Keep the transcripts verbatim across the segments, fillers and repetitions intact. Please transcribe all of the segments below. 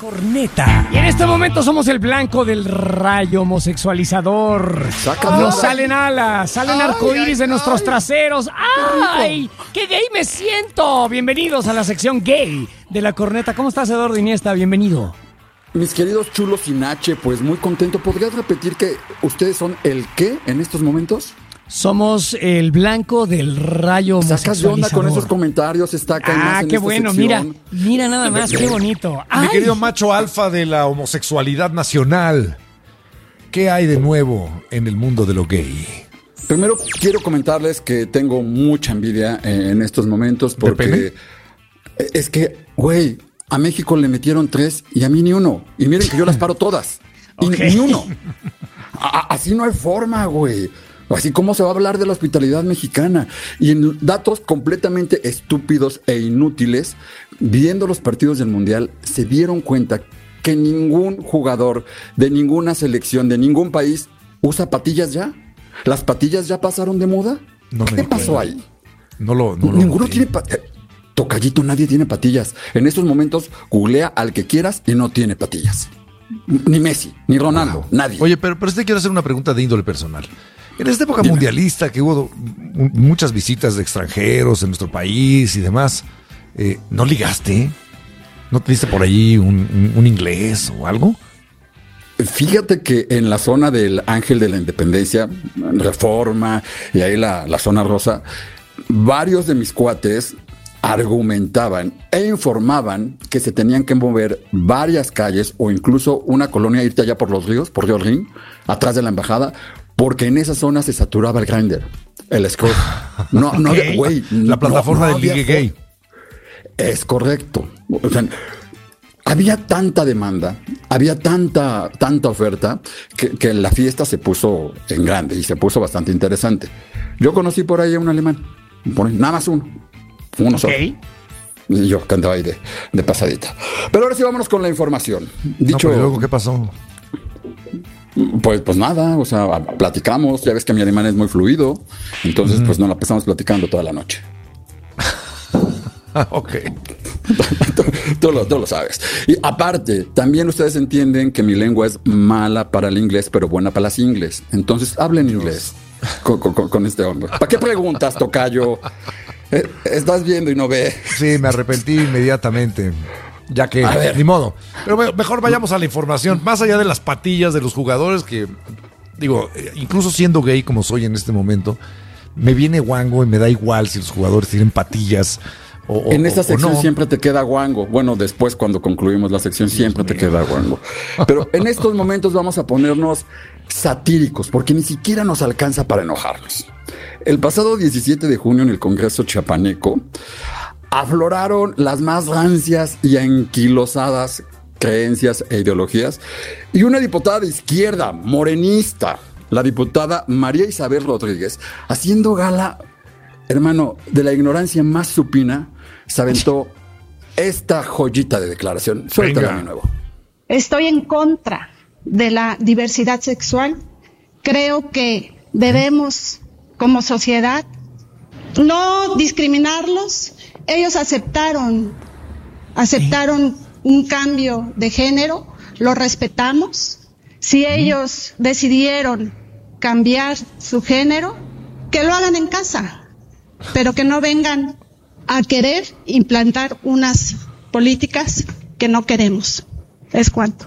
corneta. Y en este momento somos el blanco del rayo homosexualizador. Sácalo. Nos salen alas, salen arcoíris de nuestros traseros. ¡Ay! ¡Qué gay me siento! Bienvenidos a la sección gay de la corneta. ¿Cómo estás, Eduardo Iniesta? Bienvenido. Mis queridos chulos sin H, pues muy contento. ¿Podrías repetir que ustedes son el qué en estos momentos? Somos el blanco del rayo homosexualizador. Sacas de onda con esos comentarios, está acá. Ah, en qué esta bueno, sección. mira, mira nada más, qué bonito. Mi Ay. querido macho alfa de la homosexualidad nacional, ¿qué hay de nuevo en el mundo de lo gay? Primero quiero comentarles que tengo mucha envidia en estos momentos ¿De pene? porque es que, güey, a México le metieron tres y a mí ni uno. Y miren que yo las paro todas. Y Ok. ni uno. A- así no hay forma, güey. Así como se va a hablar de la hospitalidad mexicana. Y en datos completamente estúpidos e inútiles, viendo los partidos del Mundial, se dieron cuenta que ningún jugador de ninguna selección, de ningún país, usa patillas ya. ¿Las patillas ya pasaron de moda? No me ¿Qué di pasó cuenta. ahí? No lo, no lo Ninguno noté. tiene patillas. Tocallito, nadie tiene patillas. En estos momentos, googlea al que quieras y no tiene patillas. Ni Messi, ni Ronaldo, Wow. nadie. Oye, pero, pero te quiero hacer una pregunta de índole personal. En esta época Dime. mundialista que hubo m- muchas visitas de extranjeros en nuestro país y demás, eh, ¿no ligaste? ¿No te viste por ahí un, un- un inglés o algo? Fíjate que en la zona del Ángel de la Independencia, Reforma y ahí la, la zona rosa, varios de mis cuates argumentaban e informaban que se tenían que mover varias calles o incluso una colonia, irte allá por los ríos, por Río Rin, atrás de la embajada, porque en esa zona se saturaba el Grindr, el Scruff. No, no, Ok. güey. La no- plataforma no del había ligue fo- gay. Es correcto. O sea, había tanta demanda, había tanta, tanta oferta que, que la fiesta se puso en grande y se puso bastante interesante. Yo conocí por ahí a un alemán, por ahí, nada más uno, uno solo. Ok. Y yo que andaba ahí de, de pasadita. Pero ahora sí vámonos con la información. No, Dicho, pero luego, ¿qué pasó? pues, pues nada, o sea, platicamos, ya ves que mi alemán es muy fluido, entonces pues nos la pasamos platicando toda la noche. Ah, ok. tú, tú lo, tú lo sabes. Y aparte, también ustedes entienden que mi lengua es mala para el inglés, pero buena para las ingles. Entonces, hablen inglés con, con- con este hombre. ¿Para qué preguntas, tocayo? Eh, Estás viendo y no ves. Sí, me arrepentí inmediatamente. Ya que, A ver. ni modo. Pero bueno, mejor vayamos a la información. Más allá de las patillas de los jugadores, que, digo, eh, incluso siendo gay como soy en este momento, me viene guango y me da igual si los jugadores tienen patillas o, o- En esta o sección no. siempre te queda guango. Bueno, después cuando concluimos la sección siempre te queda guango. Pero en estos momentos vamos a ponernos satíricos, porque ni siquiera nos alcanza para enojarnos. El pasado diecisiete de junio en el Congreso Chiapaneco afloraron las más rancias y anquilosadas creencias e ideologías y una diputada de izquierda, morenista, la diputada María Isabel Rodríguez, haciendo gala, hermano, de la ignorancia más supina, se aventó esta joyita de declaración. Suéltala, Venga. mi nuevo. Estoy en contra de la diversidad sexual. Creo que debemos, como sociedad, no discriminarlos. Ellos aceptaron, aceptaron un cambio de género, lo respetamos. Si ellos decidieron cambiar su género, que lo hagan en casa, pero que no vengan a querer implantar unas políticas que no queremos. Es cuanto.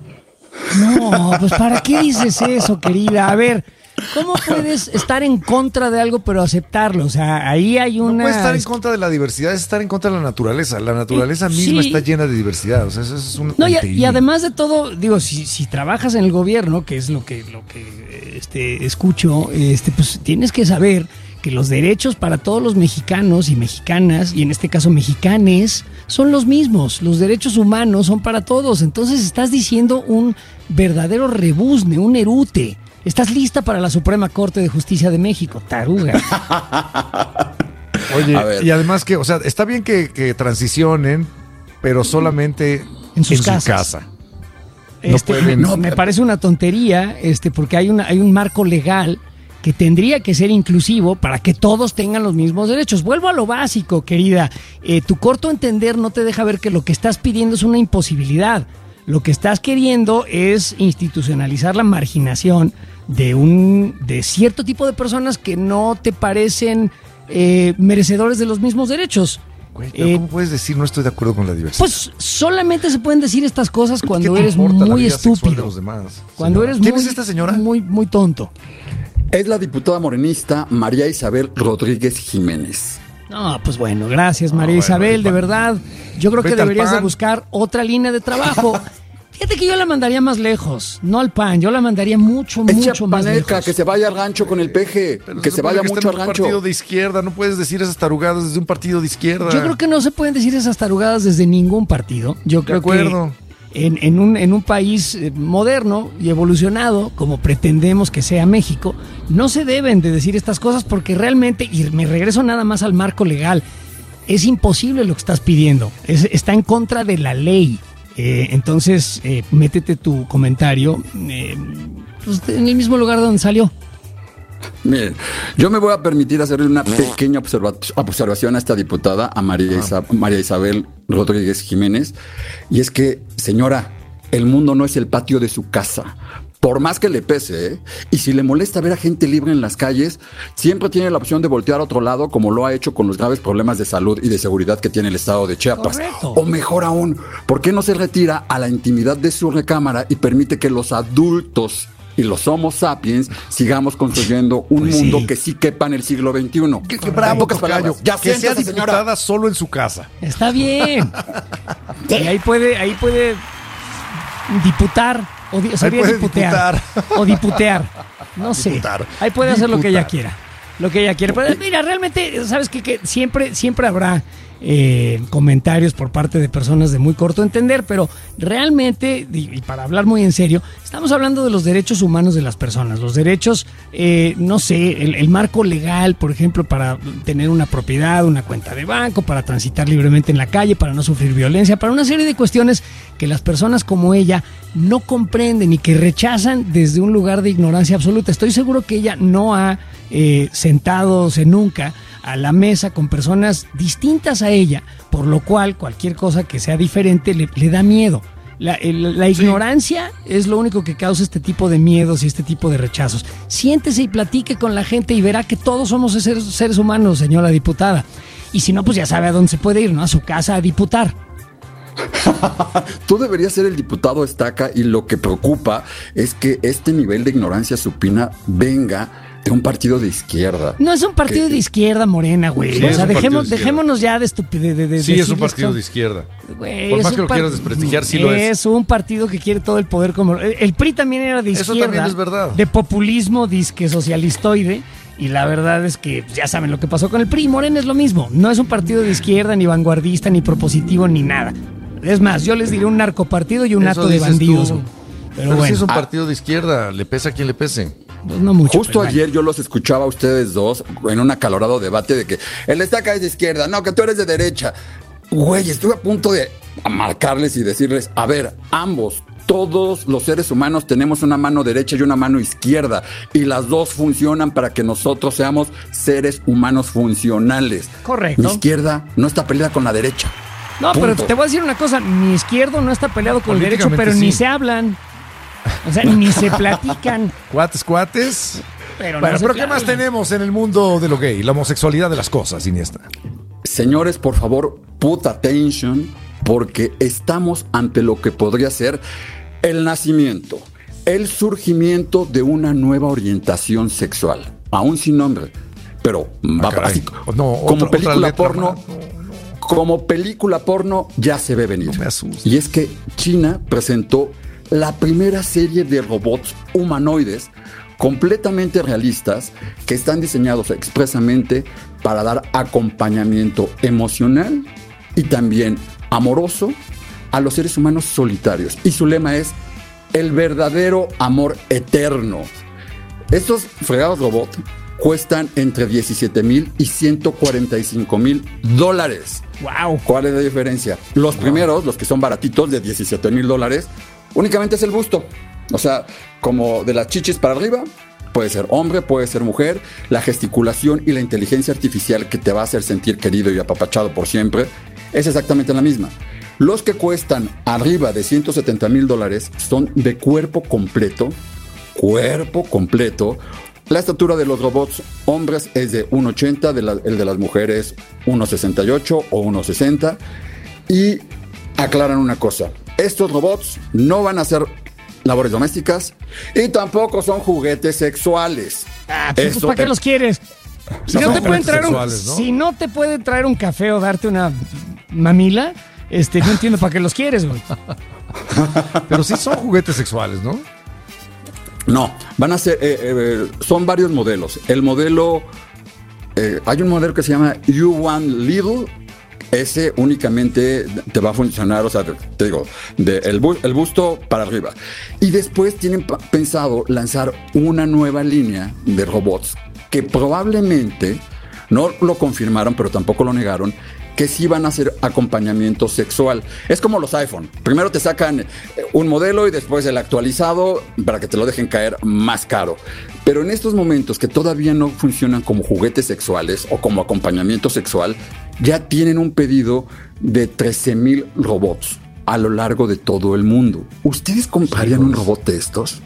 No, pues ¿para qué dices eso, querida? A ver, ¿cómo puedes estar en contra de algo pero aceptarlo? O sea, ahí hay No una... puede estar en contra de la diversidad, es estar en contra de la naturaleza. La naturaleza Sí. misma está llena de diversidad. O sea, eso es una No, y, tontería. y además de todo, digo, si, si trabajas en el gobierno, que es lo que, lo que este, escucho, este, pues tienes que saber que los derechos para todos los mexicanos y mexicanas, y en este caso mexicanes, son los mismos. Los derechos humanos son para todos. Entonces estás diciendo un verdadero rebuzne, un erute. Estás lista para la Suprema Corte de Justicia de México, taruga. Oye, A ver. y además que, o sea, está bien que, que transicionen, pero solamente En sus su casas. casa. Este, pueden- no, me parece una tontería, este, porque hay una, hay un marco legal que tendría que ser inclusivo para que todos tengan los mismos derechos. Vuelvo a lo básico, querida. Eh, tu corto entender no te deja ver que lo que estás pidiendo es una imposibilidad. Lo que estás queriendo es institucionalizar la marginación de un de cierto tipo de personas que no te parecen eh, merecedores de los mismos derechos. Güey, pero Eh, ¿cómo puedes decir no estoy de acuerdo con la diversidad? Pues solamente se pueden decir estas cosas ¿Qué cuando te eres importa la muy vida sexual de estúpido. los demás, Cuando señora? eres ¿Quién muy, es esta señora? muy, muy tonto. Es la diputada morenista María Isabel Rodríguez Jiménez. No, pues bueno, gracias María bueno, Isabel, el de pan. verdad. Yo creo que Vete al deberías de pan. buscar otra línea de trabajo. Fíjate que yo la mandaría más lejos, no al P A N, yo la mandaría mucho, Es mucho más chiapaneca, lejos. que se vaya al rancho con el peje, Pero que se se supone vaya que está mucho al en un rancho. partido de izquierda, no puedes decir esas tarugadas desde un partido de izquierda. Yo creo que no se pueden decir esas tarugadas desde ningún partido. Yo De creo acuerdo. que en, en, un, en un país eh, moderno y evolucionado, como pretendemos que sea México, no se deben de decir estas cosas porque realmente, y me regreso nada más al marco legal, es imposible lo que estás pidiendo. Es, está en contra de la ley. Eh, entonces, eh, métete tu comentario eh, pues, en el mismo lugar donde salió. Miren, yo me voy a permitir hacerle una pequeña observa- observación a esta diputada, a María, Isa- María Isabel Rodríguez Jiménez, y es que, señora, el mundo no es el patio de su casa. Por más que le pese, ¿eh? Y si le molesta ver a gente libre en las calles, siempre tiene la opción de voltear a otro lado, como lo ha hecho con los graves problemas de salud y de seguridad que tiene el estado de Chiapas. Correcto. O mejor aún, ¿por qué no se retira a la intimidad de su recámara y permite que los adultos y los homo sapiens sigamos construyendo un Pues mundo sí. que sí quepa en el siglo veintiuno? Que, que En bravo, pocas tocayo. palabras, ya Que sea siéntese, diputada señora. solo en su casa. Está bien. Y ahí puede, ahí puede diputar o di- sería puede diputear diputar. o diputear. No sé. Diputar. Ahí puede hacer lo que ella Diputar. quiera. Lo que ella quiere. Pero mira, realmente, ¿sabes qué? Que siempre, siempre habrá eh, comentarios por parte de personas de muy corto entender, pero realmente, y, y para hablar muy en serio, estamos hablando de los derechos humanos de las personas, los derechos, eh, no sé, el, el marco legal, por ejemplo, para tener una propiedad, una cuenta de banco, para transitar libremente en la calle, para no sufrir violencia, para una serie de cuestiones que las personas como ella no comprenden y que rechazan desde un lugar de ignorancia absoluta. Estoy seguro que ella no ha eh, sentadose nunca a la mesa con personas distintas a ella, por lo cual cualquier cosa que sea diferente le, le da miedo. La, el- la ignorancia es lo único que causa este tipo de miedos y este tipo de rechazos. Siéntese y platique con la gente y verá que todos somos seres, seres humanos, señora diputada. Y si no, pues ya sabe a dónde se puede ir, ¿no? A su casa a diputar. Tú deberías ser el diputado estaca y lo que preocupa es que este nivel de ignorancia supina venga de un partido de izquierda. No es un partido Que- de izquierda morena, güey. Sí, o es sea, un partido dejemos, de izquierda. dejémonos ya de estupidez. De, de, Sí, es un decirles partido que- de izquierda. Güey, Por es más un que lo par- quieras desprestigiar, sí lo es. Es un partido que quiere todo el poder como... El, el P R I también era de Eso izquierda. también es verdad. De populismo disque socialistoide. Y la verdad es que ya saben lo que pasó con el P R I. Morena es lo mismo. No es un partido de izquierda, ni vanguardista, ni propositivo, ni nada. Es más, yo les diré un narcopartido y un Eso acto de dices bandidos. tú. güey. Pero, Pero bueno, sí es un ah. partido de izquierda, le pesa a quien le pese. pues no mucho. Justo pero ayer yo los escuchaba a ustedes dos en un acalorado debate de que el estaca es de izquierda, no, que tú eres de derecha. Güey, estuve a punto de marcarles y decirles, a ver, ambos, todos los seres humanos tenemos una mano derecha y una mano izquierda y las dos funcionan para que nosotros seamos seres humanos funcionales. Correcto. Mi izquierda no está peleada con la derecha. No, pero Punto. te voy a decir una cosa, mi izquierdo no está peleado con el derecho, Políticamente pero ni sí. se hablan. O sea, ni se platican. Cuates, cuates. Pero Bueno, no se pero ¿qué platican. más tenemos en el mundo de lo gay? La homosexualidad de las cosas, Iniesta. Señores, por favor, put attention, porque estamos ante lo que podría ser el nacimiento, el surgimiento de una nueva orientación sexual, aún sin nombre, pero va caray. así, No, como otra- película otra letra porno, más. No, como película porno ya se ve venir. No me asustes. Y es que China presentó la primera serie de robots humanoides completamente realistas que están diseñados expresamente para dar acompañamiento emocional y también amoroso a los seres humanos solitarios. Y su lema es el verdadero amor eterno. Estos fregados robots cuestan entre diecisiete mil y ciento cuarenta y cinco mil dólares. Wow. ¿Cuál es la diferencia? Los primeros, los que son baratitos de diecisiete mil dólares, únicamente es el busto. O sea, como de las chichis para arriba, puede ser hombre, puede ser mujer. La gesticulación y la inteligencia artificial que te va a hacer sentir querido y apapachado por siempre es exactamente la misma. Los que cuestan arriba de ciento setenta mil dólares son de cuerpo completo, cuerpo completo. La estatura de los robots hombres es de uno ochenta, de la, el de las mujeres uno sesenta y ocho o uno sesenta. Y aclaran una cosa, estos robots no van a hacer labores domésticas y tampoco son juguetes sexuales. Ah, pues, ¿para qué los quieres? Si no, te pueden traer un, ¿no? si no te pueden traer un café o darte una mamila, este, no entiendo para qué los quieres, güey. Pero sí son juguetes sexuales, ¿no? No, van a ser, eh, eh, son varios modelos. El modelo, eh, hay un modelo que se llama U One Little. Ese únicamente te va a funcionar, o sea, te digo, de el, bu- el busto para arriba. Y después tienen p- pensado lanzar una nueva línea de robots que probablemente, no lo confirmaron, pero tampoco lo negaron, que sí van a hacer acompañamiento sexual. Es como los iPhone. Primero te sacan un modelo y después el actualizado para que te lo dejen caer más caro. Pero en estos momentos que todavía no funcionan como juguetes sexuales o como acompañamiento sexual, ya tienen un pedido de trece mil robots a lo largo de todo el mundo. ¿Ustedes comprarían un robot de estos?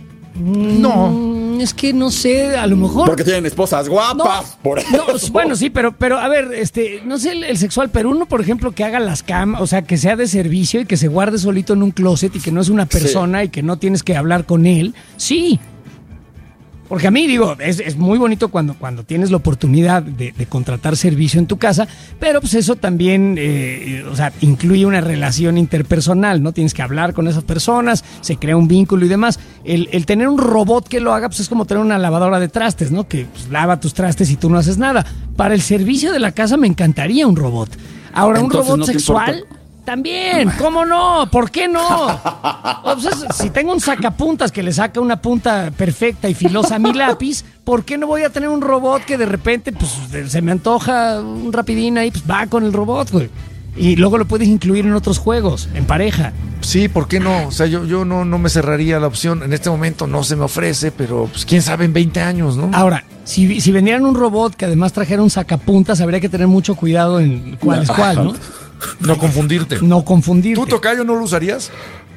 No. Es que no sé, a lo mejor. Porque tienen esposas guapas, no, por eso. No, bueno, sí, pero, pero a ver, este, no sé el, el sexual, pero uno, por ejemplo, que haga las camas, o sea, que sea de servicio y que se guarde solito en un closet y que no es una persona sí. y que no tienes que hablar con él, sí. Porque a mí, digo, es, es muy bonito cuando, cuando tienes la oportunidad de, de contratar servicio en tu casa, pero pues eso también, eh, o sea, incluye una relación interpersonal, ¿no? Tienes que hablar con esas personas, se crea un vínculo y demás. El, el tener un robot que lo haga, pues es como tener una lavadora de trastes, ¿no? Que pues, lava tus trastes y tú no haces nada. Para el servicio de la casa me encantaría un robot. Ahora, entonces, un robot ¿no sexual... También, ¿cómo no? ¿Por qué no? O sea, si tengo un sacapuntas que le saca una punta perfecta y filosa a mi lápiz, ¿por qué no voy a tener un robot que de repente pues se me antoja un rapidín ahí, pues va con el robot, güey? Y luego lo puedes incluir en otros juegos, en pareja. Sí, ¿por qué no? O sea, yo, yo no, no me cerraría la opción. En este momento no se me ofrece, pero pues quién sabe en veinte años, ¿no? Ahora, si, si vendieran un robot que además trajera un sacapuntas, habría que tener mucho cuidado en cuál es cuál, ¿no? No confundirte. No confundirte. ¿Tú, tocayo, no lo usarías?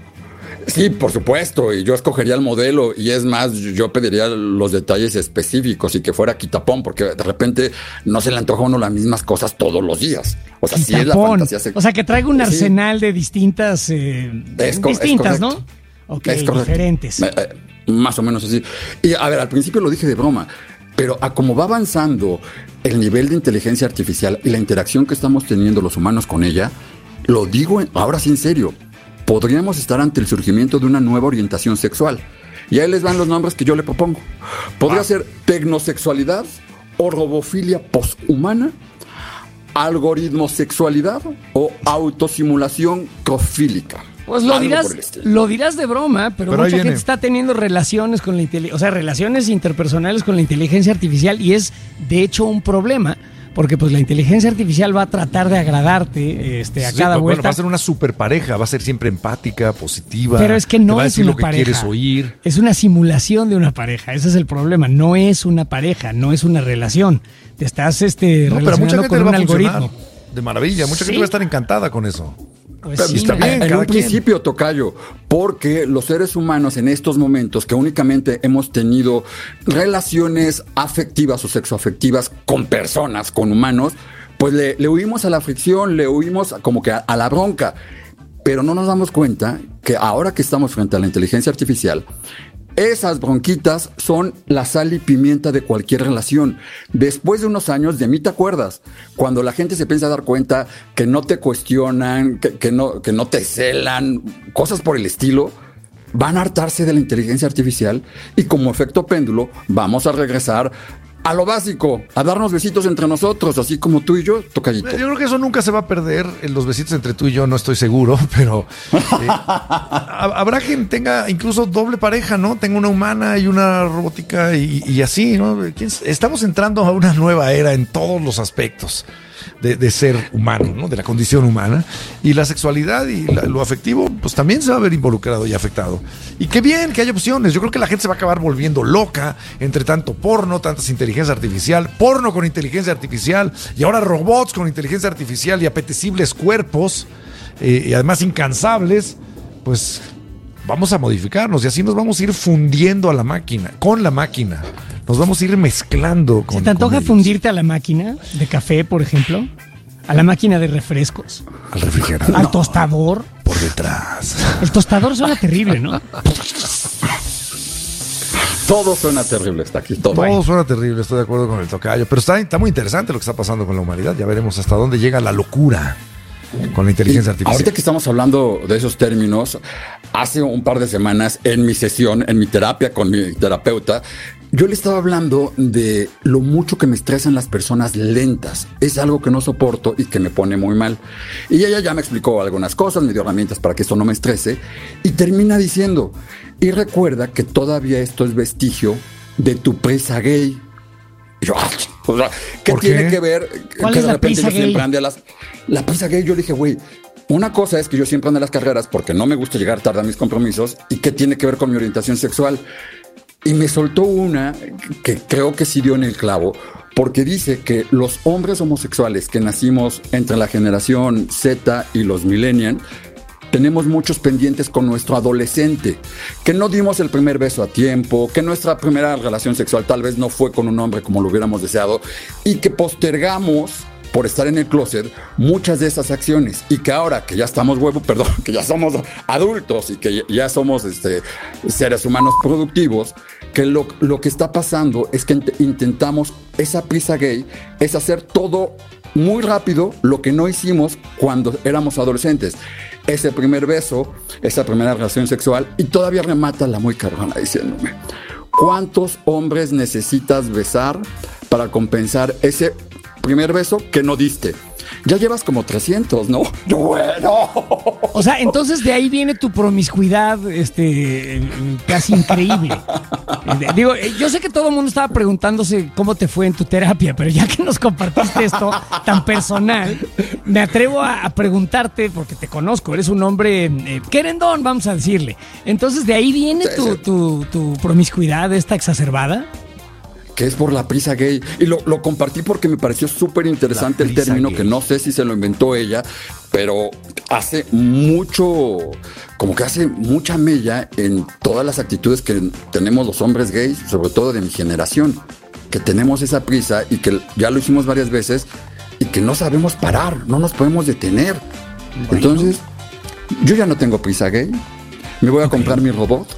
Sí, por supuesto, y yo escogería el modelo, y es más, yo pediría los detalles específicos y que fuera quitapón, porque de repente no se le antoja a uno las mismas cosas todos los días. O sea, sí es la fantasía sexual. O sea, que traiga un arsenal sí. de distintas, eh, es co- distintas, es ¿no? Ok, es diferentes. Eh, eh, más o menos así. Y a ver, al principio lo dije de broma, pero a como va avanzando el nivel de inteligencia artificial y la interacción que estamos teniendo los humanos con ella, lo digo en, ahora sí en serio, podríamos estar ante el surgimiento de una nueva orientación sexual. Y ahí les van los nombres que yo le propongo. Podría ah. ser tecnosexualidad o robofilia poshumana, algoritmosexualidad o autosimulación crofílica. Pues lo dirás, lo dirás de broma, pero, pero mucha gente está teniendo relaciones con la inteligencia, o sea, relaciones interpersonales con la inteligencia artificial, y es de hecho un problema, porque pues la inteligencia artificial va a tratar de agradarte este, a sí, cada bueno, vuelta. Va a ser una super pareja, va a ser siempre empática, positiva. Pero es que no te va a es decir una lo que pareja. Quieres oír. Es una simulación de una pareja, ese es el problema. No es una pareja, no es una relación. Te estás este, no, relacionando con un algoritmo. De maravilla, mucha ¿Sí? gente va a estar encantada con eso. Pues sí, está bien, en un quien. principio, tocayo, porque los seres humanos en estos momentos que únicamente hemos tenido relaciones afectivas o sexoafectivas con personas, con humanos, pues le, le huimos a la fricción, le huimos como que a, a la bronca, pero no nos damos cuenta que ahora que estamos frente a la inteligencia artificial, esas bronquitas son la sal y pimienta de cualquier relación. Después de unos años, de mí te acuerdas, cuando la gente se piensa dar cuenta que no te cuestionan, que, que, no, que no te celan, cosas por el estilo, van a hartarse de la inteligencia artificial y como efecto péndulo vamos a regresar a lo básico, a darnos besitos entre nosotros, así como tú y yo, tocallito. Yo creo que eso nunca se va a perder, los besitos entre tú y yo, no estoy seguro, pero eh, habrá quien tenga incluso doble pareja, ¿no? Tenga una humana y una robótica y, y así, ¿no? Estamos entrando a una nueva era en todos los aspectos de, de ser humano, ¿no? De la condición humana, y la sexualidad y la, lo afectivo, pues también se va a ver involucrado y afectado. Y qué bien que haya opciones. Yo creo que la gente se va a acabar volviendo loca entre tanto porno, tantas inteligencia artificial, porno con inteligencia artificial y ahora robots con inteligencia artificial y apetecibles cuerpos. eh, y además incansables, pues vamos a modificarnos y así nos vamos a ir fundiendo a la máquina, con la máquina. Nos vamos a ir mezclando con ¿Se te antoja con fundirte a la máquina de café, por ejemplo? ¿A la máquina de refrescos? Al refrigerador. ¿Al tostador? Por detrás. El tostador suena terrible, ¿no? Todo suena terrible, está aquí todo. Todo suena terrible, estoy de acuerdo con el tocayo. Pero está, está muy interesante lo que está pasando con la humanidad. Ya veremos hasta dónde llega la locura con la inteligencia Y artificial. ahorita que estamos hablando de esos términos, hace un par de semanas en mi sesión, en mi terapia con mi terapeuta, yo le estaba hablando de lo mucho que me estresan las personas lentas. Es algo que no soporto y que me pone muy mal. Y ella ya me explicó algunas cosas, me dio herramientas para que esto no me estrese. Y termina diciendo, y recuerda que todavía esto es vestigio de tu prisa gay. Y yo, ¡ay! O sea, ¿qué ¿Por tiene qué? que ver? ¿Cuál que es de la repente prisa yo siempre gay? ande a las... La prisa gay, yo le dije, güey, una cosa es que yo siempre ando a las carreras porque no me gusta llegar tarde a mis compromisos. ¿Y qué tiene que ver con mi orientación sexual? Y me soltó una que creo que sí dio en el clavo, porque dice que los hombres homosexuales que nacimos entre la generación Z y los millennials tenemos muchos pendientes con nuestro adolescente, que no dimos el primer beso a tiempo, que nuestra primera relación sexual tal vez no fue con un hombre como lo hubiéramos deseado y que postergamos por estar en el closet muchas de esas acciones, y que ahora que ya estamos huevo, perdón, que ya somos adultos y que ya somos este, seres humanos productivos, que lo, lo que está pasando es que int- intentamos, esa prisa gay es hacer todo muy rápido lo que no hicimos cuando éramos adolescentes. Ese primer beso, esa primera relación sexual, y todavía remata la muy cabrona diciéndome, ¿cuántos hombres necesitas besar para compensar ese primer beso que no diste? Ya llevas como trescientos, ¿no? Bueno. O sea, entonces de ahí viene tu promiscuidad, este, casi increíble. Digo, yo sé que todo el mundo estaba preguntándose cómo te fue en tu terapia, pero ya que nos compartiste esto tan personal, me atrevo a, a preguntarte, porque te conozco, eres un hombre eh, querendón, vamos a decirle. Entonces, ¿de ahí viene Sí, tu, sí. tu, tu promiscuidad, esta exacerbada? Que es por la prisa gay. Y lo, lo compartí porque me pareció súper interesante el término, gay. Que no sé si se lo inventó ella, pero hace mucho, como que hace mucha mella en todas las actitudes que tenemos los hombres gays, sobre todo de mi generación, que tenemos esa prisa y que ya lo hicimos varias veces y que no sabemos parar, no nos podemos detener. Bueno. Entonces, yo ya no tengo prisa gay, me voy a okay. comprar mi robot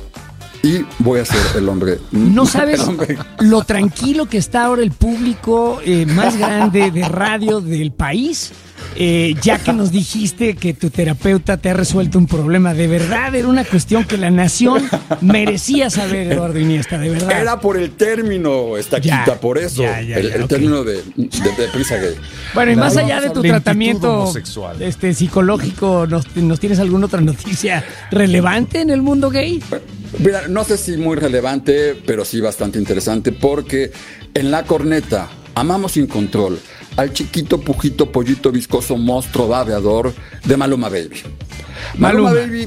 y voy a ser el hombre. No sabes hombre. Lo tranquilo que está ahora el público eh, más grande de radio del país, eh, ya que nos dijiste que tu terapeuta te ha resuelto un problema. De verdad, era una cuestión que la nación merecía saber, Eduardo Iniesta, de verdad. Era por el término, Estaquita, ya, por eso, ya, ya, el, ya, el okay. término de, de, de prisa gay. Bueno, y más allá de tu tratamiento este, psicológico, ¿nos, ¿nos tienes alguna otra noticia relevante en el mundo gay? Mira, no sé si muy relevante, pero sí bastante interesante, porque en La Corneta, amamos sin control al chiquito, pujito, pollito, viscoso, monstruo, babeador de Maluma Baby. Maluma, Maluma Baby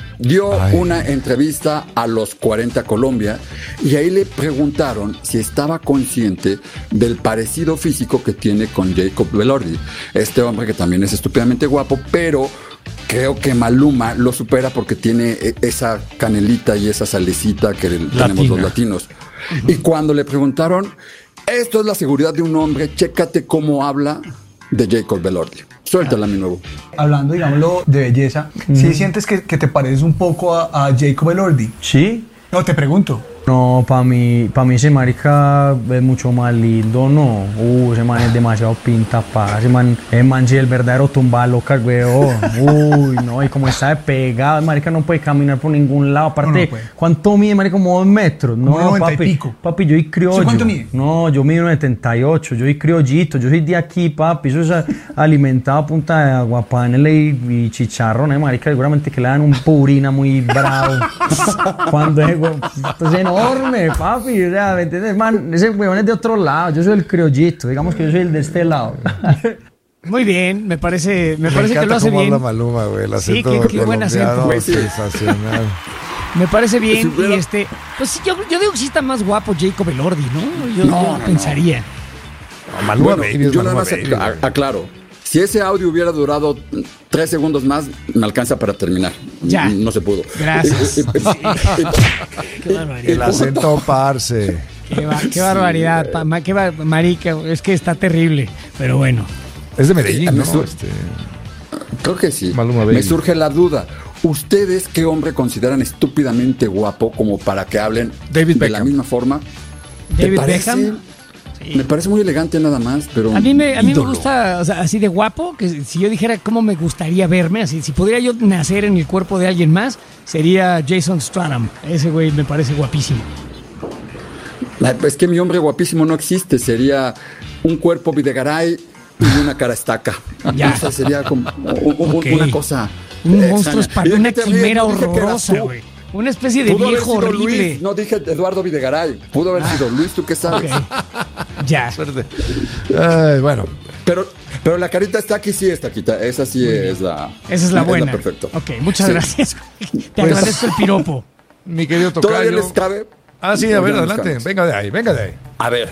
dio Ay. una entrevista a los cuarenta Colombia y ahí le preguntaron si estaba consciente del parecido físico que tiene con Jacob Elordi, este hombre que también es estúpidamente guapo, pero creo que Maluma lo supera porque tiene esa canelita y esa salecita que Latina. Tenemos los latinos. Uh-huh. Y cuando le preguntaron, esto es la seguridad de un hombre, chécate cómo habla de Jacob Elordi. Suéltala, mi nuevo. Hablando, digámoslo, de belleza, ¿sí mm. sientes que, que te pareces un poco a, a Jacob Elordi? Sí. No, te pregunto. No, para mí, para mí ese marica es mucho más lindo, no. Uh, ese man es demasiado pinta, pa. Ese man, ese man sí, el verdadero tumba loca, weón. Uy, no, y como está de pegado, el marica no puede caminar por ningún lado. Aparte, no, no ¿cuánto mide, marica? Como dos metros. No, como papi. Y pico. Papi, yo soy criollo. ¿Cuánto mide? No, yo mido uno setenta y ocho, yo soy criollito, yo soy de aquí, papi. Eso es alimentado a punta de aguapanela y, y chicharrón, eh, marica. Seguramente que le dan un purina muy bravo. Cuando es, weón, entonces no. Enorme, papi, o sea, ¿me entiendes? Man, ese huevón es de otro lado, yo soy el criollito, digamos que yo soy el de este lado. Muy bien, me parece, me, me parece que lo hace cómo bien. Habla Maluma, güey, el acento sí, qué, qué buen acento. Güey, sí. Sensacional. Me parece bien, y este, pues sí, yo, yo digo que sí está más guapo Jacob Elordi, ¿no? Yo, no, yo no, pensaría. No, Maluma bueno, Baby es yo Maluma nada más Baby, aclaro. Si ese audio hubiera durado tres segundos más, me alcanza para terminar. Ya. No se pudo. Gracias. Y- y- y- Qué barbaridad. El acento parce. Qué, ba- qué barbaridad. pa- ma- qué ba- marica, es que está terrible. Pero bueno. Es de Medellín, A mí ¿no? su- Este, Creo que sí. Maluma Me Baby. surge la duda. ¿Ustedes qué hombre consideran estúpidamente guapo como para que hablen David de la Beckham. misma forma? ¿Te David parece? Beckham. Me parece muy elegante nada más, pero... A mí me, a mí me ídolo. gusta, o sea, así de guapo, que si yo dijera cómo me gustaría verme, así, si pudiera yo nacer en el cuerpo de alguien más, sería Jason Statham. Ese güey me parece guapísimo. La- Es que mi hombre guapísimo no existe. Sería un cuerpo Videgaray y una cara estaca. Ya. O sea, sería como un- un- Ok. una cosa... Un extraña. monstruo espantoso, ¿Y de una qué te ríes? quimera No dije que eras horrorosa, tú. güey. Una especie de Pudo haber viejo sido horrible. Luis. No dije Eduardo Videgaray. Pudo haber sido Luis, ¿tú qué sabes? Ok. Ya. suerte. Ay, bueno, Pero, pero la carita está aquí, sí está quita. Esa sí es la... Esa es la buena. perfecto. Ok, muchas Sí. gracias. Te Pues- agradezco el piropo. mi querido ¿Todavía Tocayo. les cabe? Ah, sí, a ver, Ya nos adelante. cabemos. Venga de ahí, venga de ahí. A ver,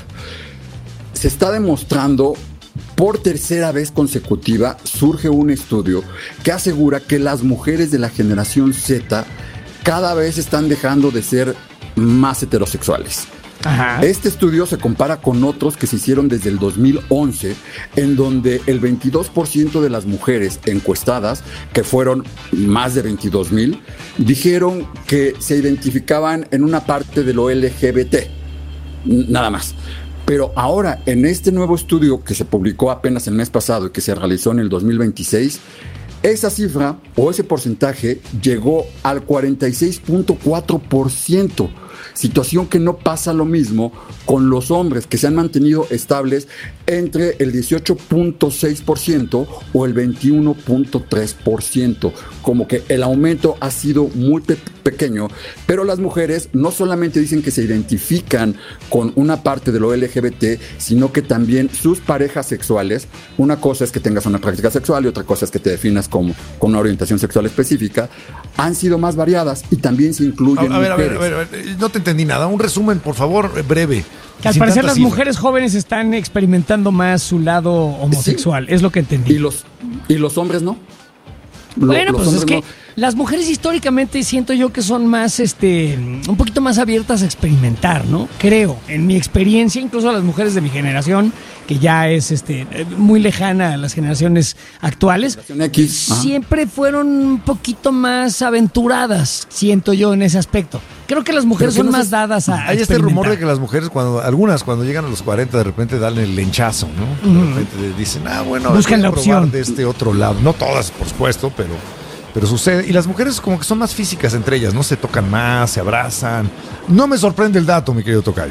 se está demostrando por tercera vez consecutiva, surge un estudio que asegura que las mujeres de la generación Z cada vez están dejando de ser más heterosexuales. Ajá. Este estudio se compara con otros que se hicieron desde el dos mil once, en donde el veintidós por ciento de las mujeres encuestadas, que fueron más de veintidós mil, dijeron que se identificaban en una parte de lo L G B T. N- Nada más. Pero ahora, en este nuevo estudio que se publicó apenas el mes pasado y que se realizó en el dos mil veintiséis, esa cifra o ese porcentaje llegó al cuarenta y seis punto cuatro por ciento. Situación que no pasa lo mismo con los hombres, que se han mantenido estables entre el dieciocho punto seis por ciento o el veintiuno punto tres por ciento. Como que el aumento ha sido muy pe- pequeño, pero las mujeres no solamente dicen que se identifican con una parte de lo L G B T, sino que también sus parejas sexuales, una cosa es que tengas una práctica sexual y otra cosa es que te definas como con una orientación sexual específica, han sido más variadas y también se A, incluyen a ver, a ver, mujeres. a ver, a ver, no te entendí nada. Un resumen, por favor, eh, breve. Que al Sin parecer tanta las cifra. mujeres jóvenes están experimentando más su lado homosexual, es lo que Y entendí. los, y los hombres no. Lo- Bueno, los pues es hombres que no. las mujeres históricamente siento yo que son más, este, un poquito más abiertas a experimentar, ¿no? Creo, en mi experiencia, incluso a las mujeres de mi generación, que ya es, este, eh, muy lejana a las generaciones actuales, Generación X, ajá. siempre fueron un poquito más aventuradas, siento yo, en ese aspecto. Creo que las mujeres Pero son que no más se- dadas a, a Hay este rumor de experimentar. que las mujeres, cuando algunas cuando llegan a los cuarenta, de repente dan el lenchazo, ¿no? De repente dicen, ah, bueno, Buscan voy a la probar opción. de este otro lado. No todas, por supuesto, pero, pero sucede. Y las mujeres como que son más físicas entre ellas, ¿no? Se tocan más, se abrazan. No me sorprende el dato, mi querido Tocayo.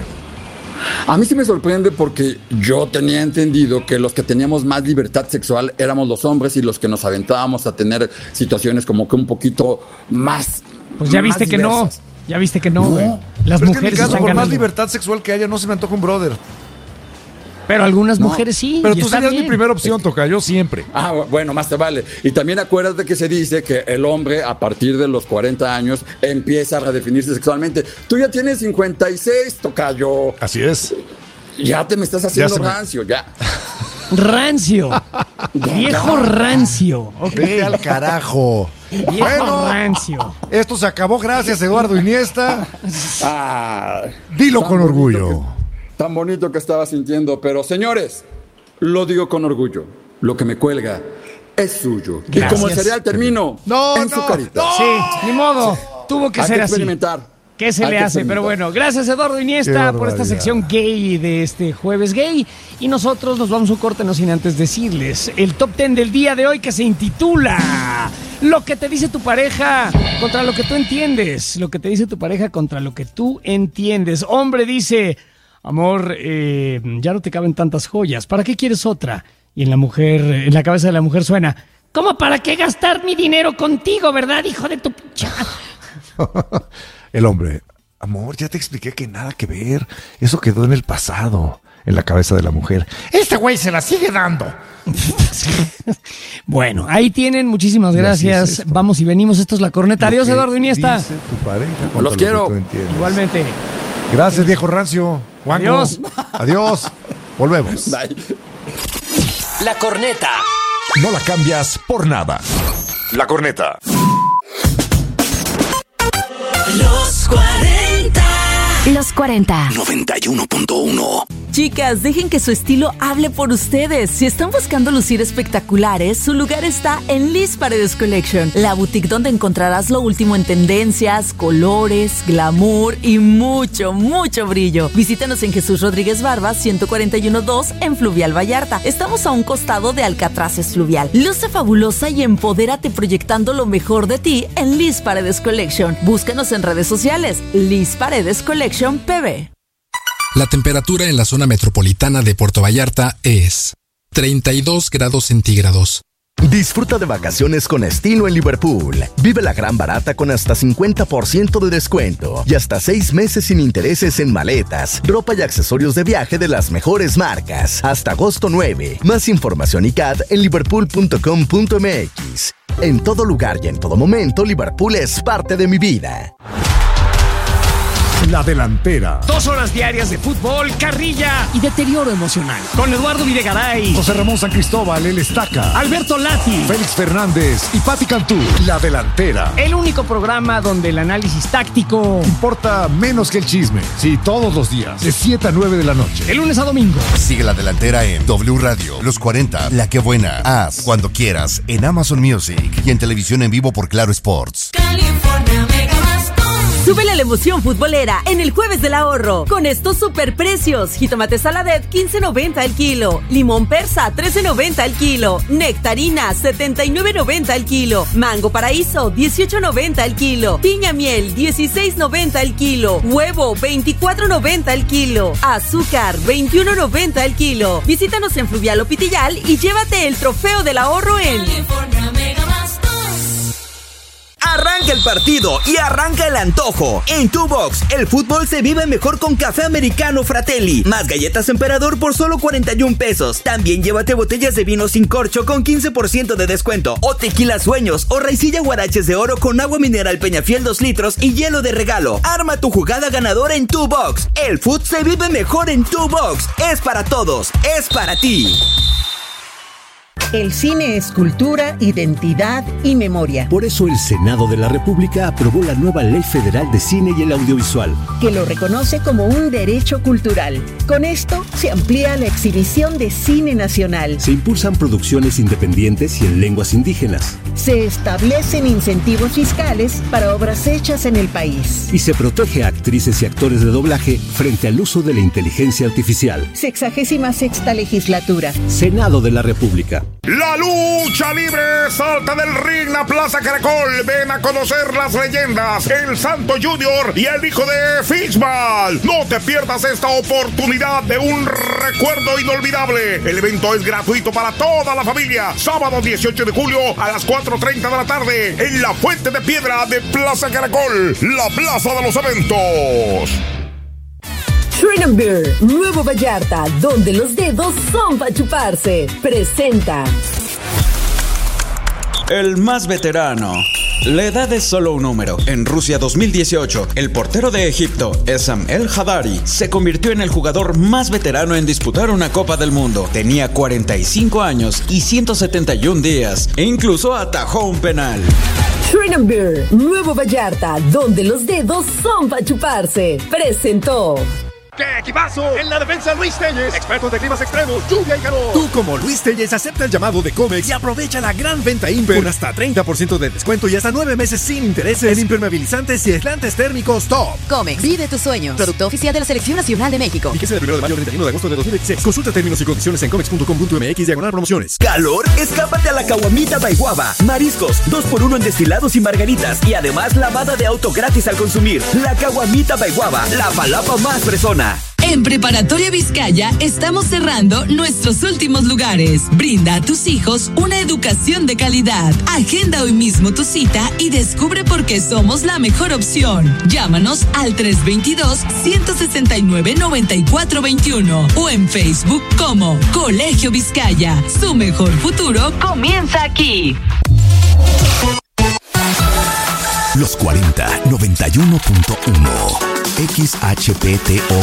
A mí sí me sorprende porque yo tenía entendido que los que teníamos más libertad sexual éramos los hombres y los que nos aventábamos a tener situaciones como que un poquito más. Pues ya más viste que no, diversas. ya viste que no, No. güey. Las Pero es que en mi mujeres caso, están por más ganando. libertad sexual que haya, no se me antoja un brother. Pero algunas No, mujeres sí. Pero y tú está serías mi bien. primera opción, Tocayo, siempre. Ah, bueno, más te vale. Y también acuérdate que se dice que el hombre a partir de los cuarenta años empieza a redefinirse sexualmente. Tú ya tienes cincuenta y seis, Tocayo. Así es. Ya te me estás haciendo se me- rancio, ya. Rancio. Viejo rancio. Ok. Vete al carajo. Viejo Bueno, rancio. esto se acabó. Gracias, Eduardo Iniesta. Ah, Dilo tan con bonito orgullo. que- tan bonito que estaba sintiendo, pero señores, lo digo con orgullo. Lo que me cuelga es suyo. Y Gracias. como el cereal termino No, en no, su carita. no. Sí, ni modo. Tuvo que Hay ser que así. experimentar. ¿Qué se Hay le que hace? Pero experimentar. bueno, gracias Eduardo Qué Iniesta por esta barbaridad. sección gay de este jueves gay. Y nosotros nos vamos a un corte, no sin antes decirles el top ten del día de hoy, que se intitula Lo que te dice tu pareja contra lo que tú entiendes. Lo que te dice tu pareja contra lo que tú entiendes. Hombre dice, amor, eh, ya no te caben tantas joyas. ¿Para qué quieres otra? Y en la mujer, en la cabeza de la mujer suena, ¿cómo para qué gastar mi dinero contigo, verdad, hijo de tu pincha? El hombre, amor, ya te expliqué que nada que ver. Eso quedó en el pasado, en la cabeza de la mujer. Este güey se la sigue dando. Bueno, ahí tienen, muchísimas Y así gracias. es esto. Vamos y venimos, esto es La Corneta. Adiós, Lo que Eduardo Iniesta. dice tu pareja contra Los lo que quiero. tú entiendes. Igualmente. Gracias, viejo rancio. Juanjo. Adiós. Adiós. Volvemos. Bye. La Corneta, no la cambias por nada. La Corneta. Los cuarenta. Los cuarenta. noventa y uno punto uno. Chicas, dejen que su estilo hable por ustedes. Si están buscando lucir espectaculares, su lugar está en Liz Paredes Collection, la boutique donde encontrarás lo último en tendencias, colores, glamour y mucho, mucho brillo. Visítanos en Jesús Rodríguez Barba, ciento cuarenta y uno dos en Fluvial Vallarta. Estamos a un costado de Alcatraces Fluvial. Luce fabulosa y empodérate proyectando lo mejor de ti en Liz Paredes Collection. Búscanos en redes sociales, Liz Paredes Collection P B. La temperatura en la zona metropolitana de Puerto Vallarta es treinta y dos grados centígrados. Disfruta de vacaciones con estilo en Liverpool. Vive la gran barata con hasta cincuenta por ciento de descuento y hasta seis meses sin intereses en maletas, ropa y accesorios de viaje de las mejores marcas. Hasta agosto nueve. Más información y C A D en liverpool punto com punto m x. En todo lugar y en todo momento, Liverpool es parte de mi vida. La Delantera. Dos horas diarias de fútbol, carrilla y deterioro emocional. Con Eduardo Videgaray, José Ramón San Cristóbal, el Estaca, Alberto Lati, Félix Fernández y Pati Cantú. La Delantera. El único programa donde el análisis táctico importa menos que el chisme. Sí, todos los días, de siete a nueve de la noche. De lunes a domingo. Sigue La Delantera en W Radio, Los cuarenta, La Que Buena, Haz, Cuando Quieras, en Amazon Music y en televisión en vivo por Claro Sports. California Mega Más. Súbele a la emoción futbolera en el Jueves del Ahorro con estos superprecios: jitomate saladet quince noventa el kilo, limón persa trece noventa el kilo, nectarina setenta y nueve noventa el kilo, mango paraíso dieciocho noventa el kilo, piña miel dieciséis noventa el kilo, huevo veinticuatro noventa el kilo, azúcar veintiuno noventa el kilo. Visítanos en Fluvial o Pitillal y llévate el trofeo del ahorro en California Mega Más. Arranca el partido y arranca el antojo. En Two Box, el fútbol se vive mejor con café americano Fratelli. Más galletas Emperador por solo cuarenta y un pesos. También llévate botellas de vino sin corcho con quince por ciento de descuento. O tequila Sueños o raicilla Guaraches de Oro con agua mineral Peñafiel dos litros y hielo de regalo. Arma tu jugada ganadora en Two Box. El fútbol se vive mejor en Two Box. Es para todos. Es para ti. El cine es cultura, identidad y memoria. Por eso el Senado de la República aprobó la nueva Ley Federal de Cine y el Audiovisual, que lo reconoce como un derecho cultural. Con esto se amplía la exhibición de cine nacional. Se impulsan producciones independientes y en lenguas indígenas. Se establecen incentivos fiscales para obras hechas en el país. Y se protege a actrices y actores de doblaje frente al uso de la inteligencia artificial. Sexagésima sexta legislatura. Senado de la República. La lucha libre salta del ring a Plaza Caracol. Ven a conocer las leyendas, el Santo Junior y el hijo de Fishball. No te pierdas esta oportunidad de un recuerdo inolvidable. El evento es gratuito para toda la familia. Sábado dieciocho de julio a las cuatro treinta de la tarde en la Fuente de Piedra de Plaza Caracol, la plaza de los eventos. Shrine and Beer, Nuevo Vallarta, donde los dedos son para chuparse. Presenta. El más veterano. La edad es solo un número. En Rusia dos mil dieciocho, el portero de Egipto, Essam El Hadari, se convirtió en el jugador más veterano en disputar una Copa del Mundo. Tenía cuarenta y cinco años y ciento setenta y un días, e incluso atajó un penal. Shrine and Beer, Nuevo Vallarta, donde los dedos son para chuparse. Presentó. ¡Qué equipazo! En la defensa, Luis Telles, expertos de climas extremos, lluvia y calor. Tú, como Luis Telles, acepta el llamado de Comex y aprovecha la gran venta Imper con hasta treinta por ciento de descuento y hasta nueve meses sin intereses en impermeabilizantes y aislantes térmicos top. Comex, vive tus sueños. Producto oficial de la Selección Nacional de México. Fíjese del primero de mayo al treinta y uno de agosto de dos mil dieciséis. Consulta términos y condiciones en comex punto com punto m x diagonal promociones. ¿Calor? Escápate a la Caguamita Baiguaba. Mariscos, dos por uno en destilados y margaritas. Y además lavada de auto gratis al consumir. La Caguamita Baiguaba, la palapa más fresona. En Preparatoria Vizcaya estamos cerrando nuestros últimos lugares. Brinda a tus hijos una educación de calidad. Agenda hoy mismo tu cita y descubre por qué somos la mejor opción. Llámanos al tres dos dos, uno seis nueve, nueve cuatro dos uno o en Facebook como Colegio Vizcaya. Su mejor futuro comienza aquí. Los cuarenta, noventa y uno punto uno. X H P T O